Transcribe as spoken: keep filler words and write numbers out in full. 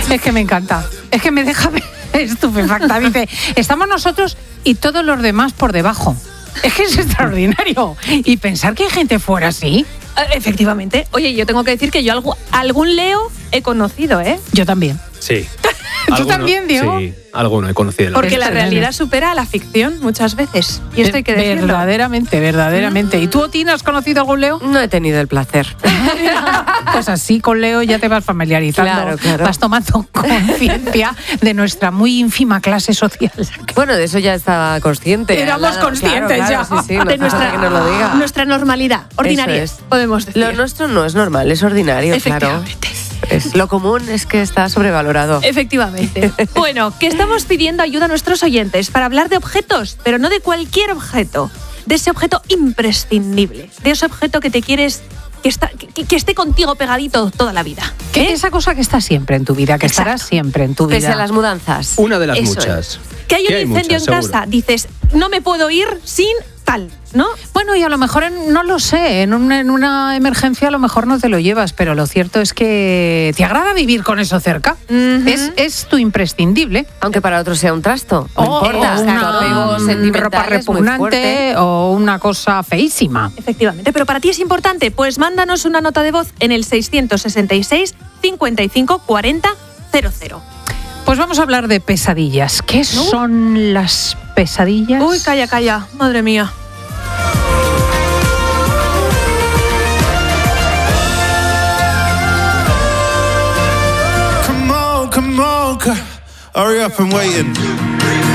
Es que me encanta. Es que me deja estupefacta. Dice, estamos nosotros y todos los demás por debajo. Es que es extraordinario. Y pensar que hay gente fuera así. Efectivamente. Oye, yo tengo que decir que yo algo, algún Leo he conocido, ¿eh? Yo también. Sí. ¿Tú ¿Alguno? también, Diego? Sí, alguno he conocido. Porque la Excelente. realidad supera a la ficción muchas veces. Y esto hay que decirlo. Verdaderamente, verdaderamente. ¿Y tú, Otina, has conocido algún Leo? No he tenido el placer. Pues así con Leo ya te vas familiarizando. Claro, claro. Vas tomando conciencia de nuestra muy ínfima clase social. Bueno, de eso ya estaba consciente. Éramos Claro, conscientes claro, ya. Sí, sí, no de hace falta nuestra, que nos lo diga. nuestra normalidad ordinaria, Eso es. podemos decir. Lo nuestro no es normal, es ordinario, claro. Efectivamente. Es, lo común es que está sobrevalorado. Efectivamente. Bueno, que estamos pidiendo ayuda a nuestros oyentes para hablar de objetos, pero no de cualquier objeto, de ese objeto imprescindible, de ese objeto que te quieres que, está, que, que esté contigo pegadito toda la vida. ¿Qué? Esa cosa que está siempre en tu vida, que Exacto. estará siempre en tu vida. Pese a las mudanzas. Una de las Eso muchas. Que hay un hay incendio muchas, en seguro. casa, dices, no me puedo ir sin tal, ¿no? Bueno, y a lo mejor, en- no lo sé, en una, en una emergencia a lo mejor no te lo llevas, pero lo cierto es que te agrada vivir con eso cerca. Ujú. es, es tu imprescindible. Aunque para otros sea un trasto. No O- importa. o Tu apego una sentimental ropa es muy fuerte. repugnante o una cosa feísima. Efectivamente, pero para ti es importante, pues mándanos una nota de voz en el seiscientos sesenta y seis, cincuenta y cinco, cuarenta, cero cero. Pues vamos a hablar de pesadillas. ¿Qué son las pesadillas? Uy, calla, calla, madre mía. Come on, come on, c- hurry up and waiting.